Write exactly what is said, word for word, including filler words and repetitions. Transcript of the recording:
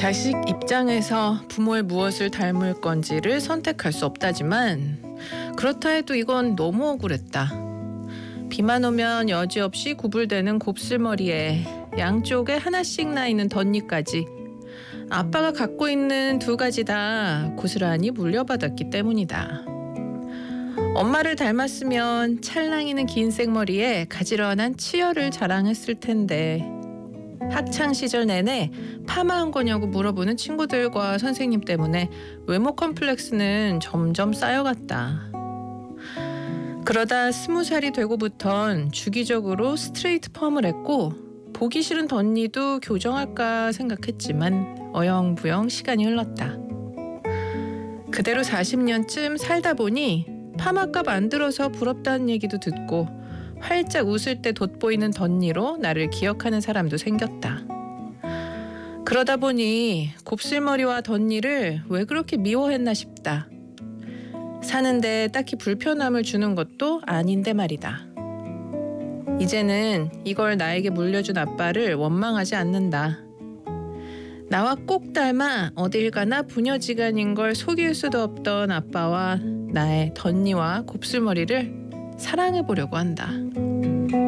자식 입장에서 부모의 무엇을 닮을 건지를 선택할 수 없다지만 그렇다 해도 이건 너무 억울했다. 비만 오면 여지없이 구불대는 곱슬머리에 양쪽에 하나씩 나 있는 덧니까지 아빠가 갖고 있는 두 가지 다 고스란히 물려받았기 때문이다. 엄마를 닮았으면 찰랑이는 긴 생머리에 가지런한 치열을 자랑했을 텐데 학창 시절 내내 파마한 거냐고 물어보는 친구들과 선생님 때문에 외모 컴플렉스는 점점 쌓여갔다. 그러다 스무 살이 되고부턴 주기적으로 스트레이트 펌을 했고 보기 싫은 덧니도 교정할까 생각했지만 어영부영 시간이 흘렀다. 그대로 사십 년쯤 살다 보니 파마값 안 들어서 부럽다는 얘기도 듣고 활짝 웃을 때 돋보이는 덧니로 나를 기억하는 사람도 생겼다. 그러다 보니 곱슬머리와 덧니를 왜 그렇게 미워했나 싶다. 사는데 딱히 불편함을 주는 것도 아닌데 말이다. 이제는 이걸 나에게 물려준 아빠를 원망하지 않는다. 나와 꼭 닮아 어딜 가나 부녀지간인 걸 속일 수도 없던 아빠와 나의 덧니와 곱슬머리를 사랑해보려고 한다.